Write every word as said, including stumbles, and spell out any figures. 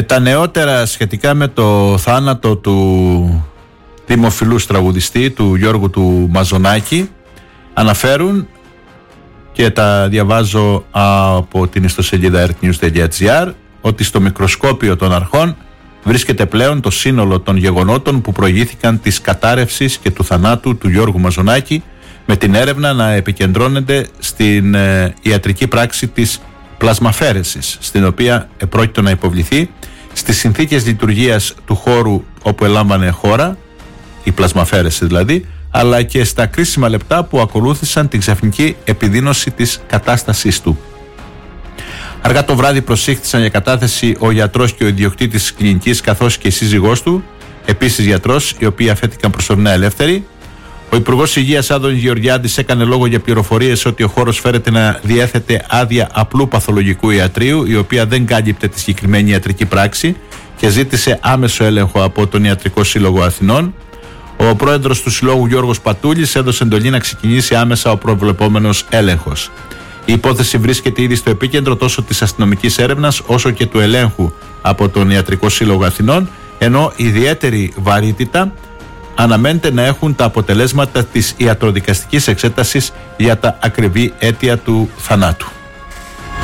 τα νεότερα σχετικά με το θάνατο του δημοφιλούς τραγουδιστή, του Γιώργου του Μαζονάκη, αναφέρουν, και τα διαβάζω από την ιστοσελίδα earth news τελεία gr, ότι στο μικροσκόπιο των αρχών βρίσκεται πλέον το σύνολο των γεγονότων που προηγήθηκαν της κατάρρευσης και του θανάτου του Γιώργου Μαζονάκη, με την έρευνα να επικεντρώνεται στην ε, ιατρική πράξη της πλασμαφέρεσης, στην οποία επρόκειτο να υποβληθεί, στις συνθήκες λειτουργίας του χώρου όπου ελάμβανε χώρα, η πλασμαφέρεση δηλαδή, αλλά και στα κρίσιμα λεπτά που ακολούθησαν την ξαφνική επιδείνωση της κατάστασής του. Αργά το βράδυ προσήχθησαν για κατάθεση ο γιατρός και ο ιδιοκτήτης της κλινικής, καθώς και η σύζυγός του, επίσης γιατρός, οι οποίοι αφέθηκαν προσωρινά ελεύθεροι. Ο Υπουργός Υγείας Άδωνης Γεωργιάδης έκανε λόγο για πληροφορίες ότι ο χώρος φέρεται να διέθετε άδεια απλού παθολογικού ιατρείου, η οποία δεν κάλυπτε τη συγκεκριμένη ιατρική πράξη, και ζήτησε άμεσο έλεγχο από τον Ιατρικό Σύλλογο Αθηνών. Ο πρόεδρος του Συλλόγου, Γιώργος Πατούλης, έδωσε εντολή να ξεκινήσει άμεσα ο προβλεπόμενος έλεγχος. Η υπόθεση βρίσκεται ήδη στο επίκεντρο τόσο της αστυνομικής έρευνας όσο και του ελέγχου από τον Ιατρικό Σύλλογο Αθηνών, ενώ ιδιαίτερη βαρύτητα αναμένεται να έχουν τα αποτελέσματα της ιατροδικαστικής εξέτασης για τα ακριβή αίτια του θανάτου.